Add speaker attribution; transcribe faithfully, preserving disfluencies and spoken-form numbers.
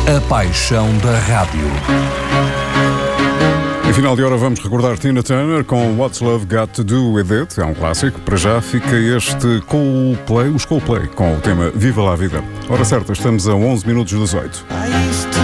Speaker 1: A paixão da rádio.
Speaker 2: Em final de hora vamos recordar Tina Turner com What's Love Got to Do With It. É um clássico. Para já fica este Coldplay, os Coldplay, com o tema Viva lá a Vida. Hora certa, estamos a onze minutos das oito.